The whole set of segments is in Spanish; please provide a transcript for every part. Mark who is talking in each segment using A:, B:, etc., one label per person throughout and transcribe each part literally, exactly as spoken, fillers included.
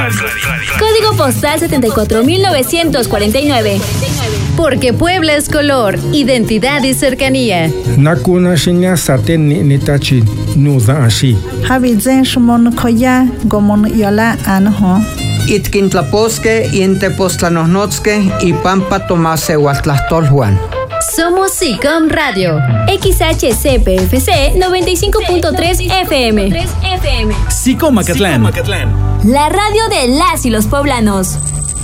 A: Código postal setenta y cuatro mil novecientos cuarenta y nueve.
B: Porque Puebla es color, identidad y cercanía.
C: Nakuna shinya saten ni nitachi nuza ashi.
D: Habizen shumon koya gomon yola anho.
E: Itkintlaposque, Intepostlanosnotzque y Pampa Tomase Huatlastolhuan.
B: Somos SICOM Radio.
A: X H C P F C noventa y cinco punto tres F M.
F: SICOM Acatlán.
A: La radio de las y los poblanos.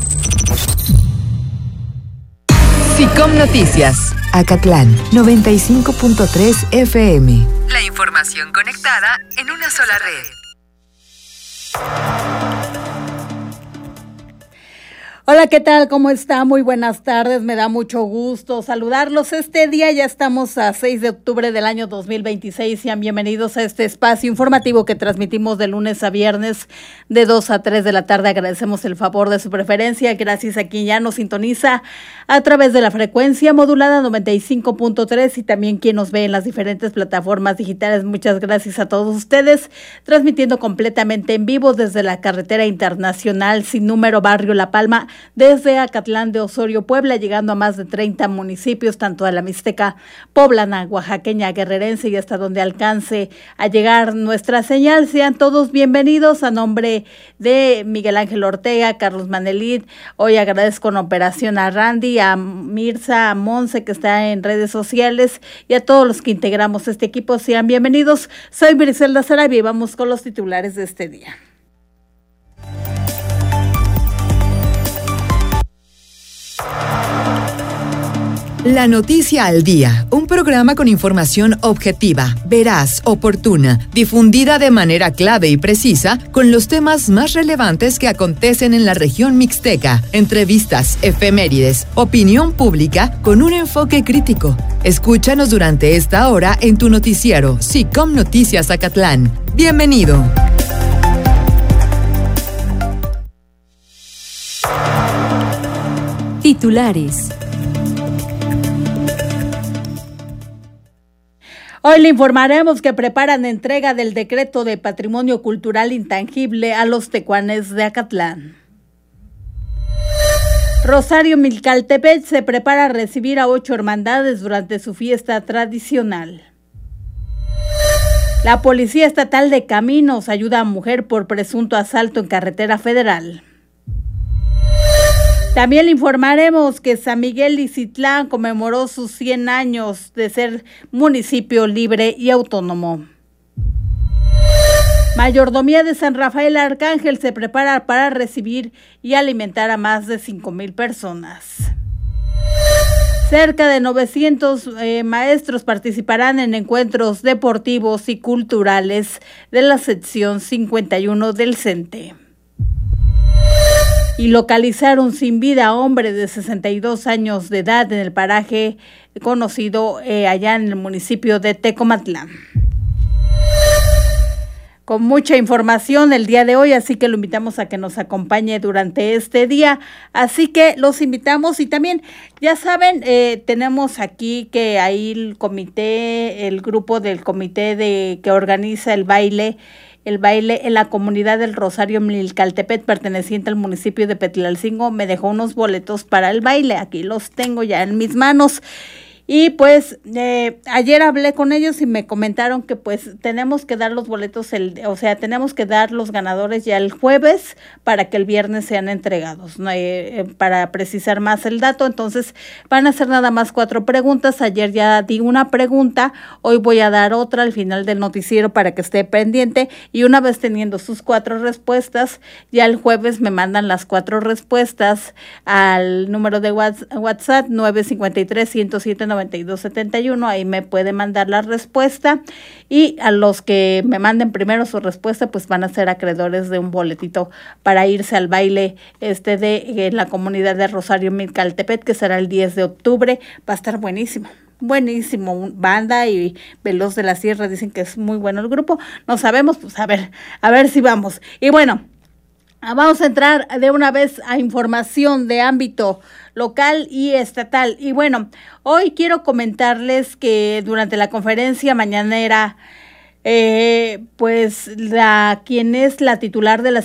G: SICOM Noticias, Acatlán, noventa y cinco punto tres F M. La información conectada en una sola red.
H: Hola, ¿qué tal? ¿Cómo está? Muy buenas tardes, me da mucho gusto saludarlos. Este día ya estamos a seis de octubre del año dos mil veintiséis. Sean bienvenidos a este espacio informativo que transmitimos de lunes a viernes de dos a tres de la tarde. Agradecemos el favor de su preferencia, gracias a quien ya nos sintoniza a través de la frecuencia modulada noventa y cinco punto tres y también quien nos ve en las diferentes plataformas digitales. Muchas gracias a todos ustedes, transmitiendo completamente en vivo desde la carretera internacional sin número Barrio La Palma, desde Acatlán de Osorio, Puebla, llegando a más de treinta municipios, tanto de la Mixteca poblana, oaxaqueña, guerrerense y hasta donde alcance a llegar nuestra señal. Sean todos bienvenidos a nombre de Miguel Ángel Ortega, Carlos Manelit. Hoy agradezco en operación a Randy, a Mirza, a Monse que está en redes sociales y a todos los que integramos este equipo. Sean bienvenidos. Soy Briselda Sarabia y vamos con los titulares de este día.
G: La Noticia al Día, un programa con información objetiva, veraz, oportuna, difundida de manera clave y precisa con los temas más relevantes que acontecen en la región mixteca, entrevistas, efemérides, opinión pública con un enfoque crítico. Escúchanos durante esta hora en tu noticiero SICOM Noticias Acatlán. Bienvenido.
B: Titulares.
H: Hoy le informaremos que preparan entrega del decreto de patrimonio cultural intangible a los tecuanes de Acatlán. Rosario Milcaltepec se prepara a recibir a ocho hermandades durante su fiesta tradicional. La Policía Estatal de Caminos ayuda a mujer por presunto asalto en carretera federal. También le informaremos que San Miguel Ixtlán conmemoró sus cien años de ser municipio libre y autónomo. Mayordomía de San Rafael Arcángel se prepara para recibir y alimentar a más de cinco mil personas. Cerca de novecientos eh, maestros participarán en encuentros deportivos y culturales de la sección cincuenta y uno del CENTE. Y localizaron sin vida a hombre de sesenta y dos años de edad en el paraje conocido eh, allá en el municipio de Tecomatlán. Con mucha información el día de hoy, así que lo invitamos a que nos acompañe durante este día. Así que los invitamos y también, ya saben, eh, tenemos aquí que ahí el comité, el grupo del comité de que organiza el baile, El baile en la comunidad del Rosario Milcaltepec, perteneciente al municipio de Petlalcingo, me dejó unos boletos para el baile. Aquí los tengo ya en mis manos. Y pues eh, ayer hablé con ellos y me comentaron que pues tenemos que dar los boletos, el, o sea, tenemos que dar los ganadores ya el jueves para que el viernes sean entregados, ¿no? eh, eh, para precisar más el dato. Entonces van a hacer nada más cuatro preguntas. Ayer ya di una pregunta, hoy voy a dar otra al final del noticiero para que esté pendiente y una vez teniendo sus cuatro respuestas, ya el jueves me mandan las cuatro respuestas al número de WhatsApp nueve cinco tres, ciento siete, noventa y dos setenta y uno. Ahí me puede mandar la respuesta y a los que me manden primero su respuesta pues van a ser acreedores de un boletito para irse al baile este de en la comunidad de Rosario Milcaltepec, que será el diez de octubre. Va a estar buenísimo. Buenísimo, Banda y Veloz de la Sierra dicen que es muy bueno el grupo. No sabemos, pues a ver, a ver si vamos. Y bueno, vamos a entrar de una vez a información de ámbito local y estatal. Y bueno, hoy quiero comentarles que durante la conferencia mañanera, eh, pues la quien es la titular de la